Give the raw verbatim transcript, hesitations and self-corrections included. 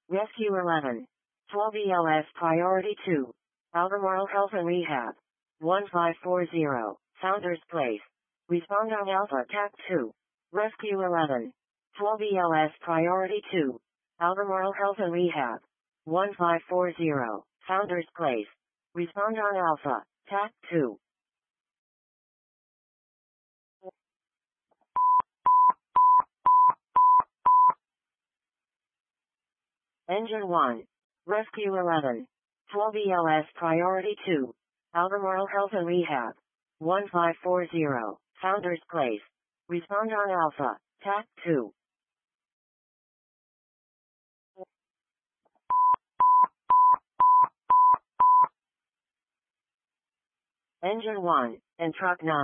Rescue eleven. twelve E L S Priority two. Albemarle Health and Rehab. one five four zero. Founders Place. Respond on Alpha T A C two. Rescue eleven. twelve E L S Priority two. Albemarle Health and Rehab. one five four zero. Founders Place. Respond on Alpha T A C two. Engine one. Rescue eleven. twelve E L S Priority two. Albemarle Health and Rehab. one five four zero. Founders Place. Respond on Alpha T A C two. Engine one, and Truck nine.